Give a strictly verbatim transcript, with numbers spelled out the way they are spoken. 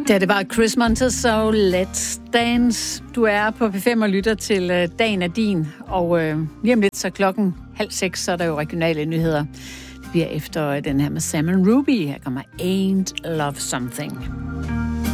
Ja, det var Chris Montez og Let's Dance. Du er på P fem og lytter til uh, Dagen er din. Og uh, lige om lidt, så klokken halv seks, så er der jo regionale nyheder. Det bliver efter uh, den her med Sam and Ruby. Her kommer Ain't Love Something.